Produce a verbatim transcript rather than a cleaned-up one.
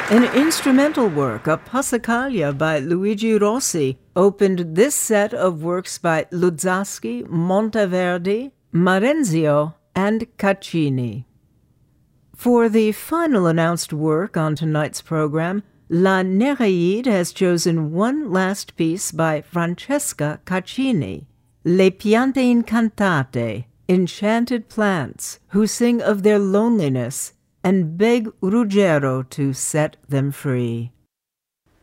An instrumental work, a Passacaglia by Luigi Rossi, opened this set of works by Luzzaschi, Monteverdi, Marenzio, and Caccini. For the final announced work on tonight's program, La Nereide has chosen one last piece by Francesca Caccini, Le piante incantate, enchanted plants who sing of their loneliness and beg Ruggiero to set them free.